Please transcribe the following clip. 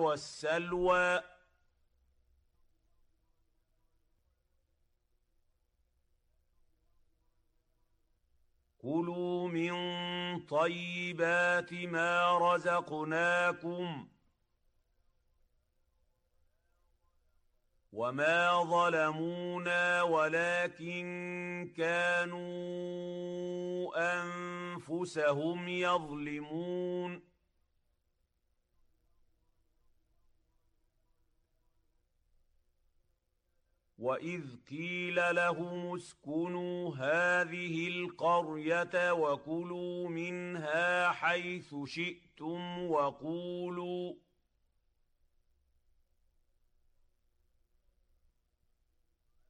والسلوى كلوا من طيبات ما رزقناكم وما ظلمونا ولكن كانوا أنفسهم يظلمون وإذ قيل لهم اسكنوا هذه القرية وكلوا منها حيث شئتم